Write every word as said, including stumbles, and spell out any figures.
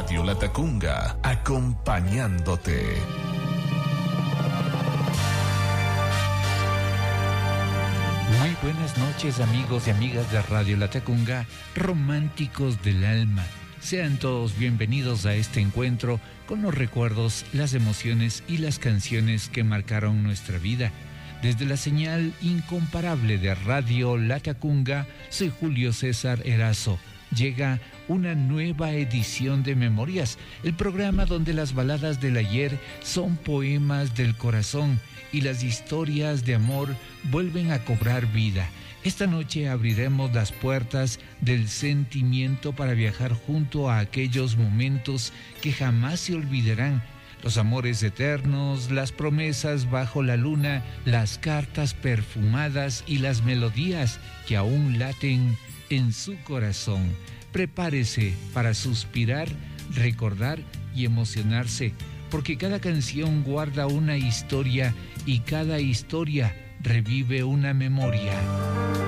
Radio Latacunga, acompañándote. Muy buenas noches, amigos y amigas de Radio Latacunga, románticos del alma. Sean todos bienvenidos a este encuentro con los recuerdos, las emociones y las canciones que marcaron nuestra vida. Desde la señal incomparable de Radio Latacunga, soy Julio César Erazo. Llega una nueva edición de Memorias, el programa donde las baladas del ayer son poemas del corazón y las historias de amor vuelven a cobrar vida. Esta noche abriremos las puertas del sentimiento para viajar junto a aquellos momentos que jamás se olvidarán. Los amores eternos, las promesas bajo la luna, las cartas perfumadas y las melodías que aún laten en su corazón. Prepárese para suspirar, recordar y emocionarse, porque cada canción guarda una historia y cada historia revive una memoria.